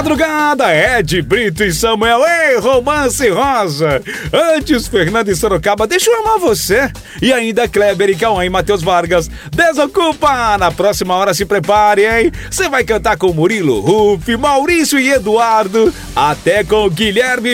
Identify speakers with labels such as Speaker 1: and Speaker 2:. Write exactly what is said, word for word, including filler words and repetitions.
Speaker 1: madrugada, Ed Brito e Samuel, ei, Romance Rosa. Antes, Fernando e Sorocaba, deixa eu amar você. E ainda Kleber e Cauã e Matheus Vargas, Desocupa. Na próxima hora se prepare, hein? Você vai cantar com Murilo, Rufi, Maurício e Eduardo, até com Guilherme